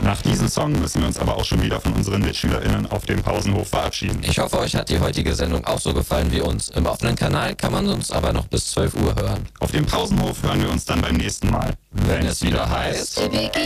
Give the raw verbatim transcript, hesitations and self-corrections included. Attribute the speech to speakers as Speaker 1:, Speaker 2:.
Speaker 1: Nach diesem Song müssen wir uns aber auch schon wieder von unseren MitschülerInnen auf dem Pausenhof verabschieden.
Speaker 2: Ich hoffe, euch hat die heutige Sendung auch so gefallen wie uns. Im offenen Kanal kann man uns aber noch bis zwölf Uhr hören.
Speaker 1: Auf dem Pausenhof hören wir uns dann beim nächsten Mal.
Speaker 2: Wenn es wieder heißt...
Speaker 3: Wiki